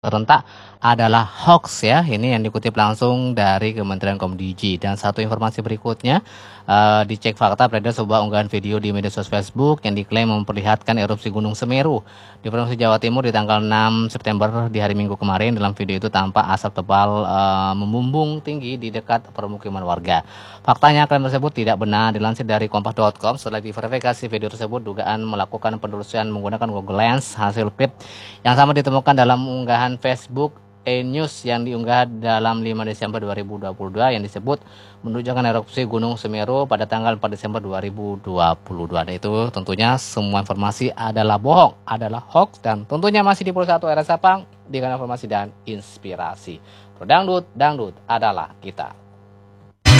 serentak adalah hoax ya. Ini yang dikutip langsung dari Kementerian Kominfo. Dan satu informasi berikutnya, dicek fakta beredar sebuah unggahan video di media sosial Facebook yang diklaim memperlihatkan erupsi Gunung Semeru di Provinsi Jawa Timur di tanggal 6 September di hari Minggu kemarin. Dalam video itu tampak asap tebal membumbung tinggi di dekat permukiman warga. Faktanya klaim tersebut tidak benar. Dilansir dari kompas.com, setelah diverifikasi video tersebut dugaan melakukan penelusuran menggunakan Google Lens, hasil feed yang sama ditemukan dalam unggahan Facebook E-News yang diunggah dalam 5 Desember 2022 yang disebut menunjukkan erupsi Gunung Semeru pada tanggal 4 Desember 2022. Dan itu tentunya semua informasi adalah bohong, adalah hoax, dan tentunya masih di Pulsa 1 RS Sapang dengan informasi dan inspirasi. Dangdut adalah kita.